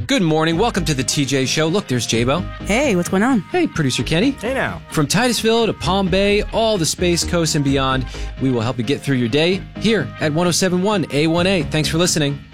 Good morning. Welcome to the TJ Show. Look, there's J-Bo. Hey, what's going on? Hey, producer Kenny. Hey now. From Titusville to Palm Bay, all the Space Coast and beyond, we will help you get through your day here at 107.1 A1A. Thanks for listening.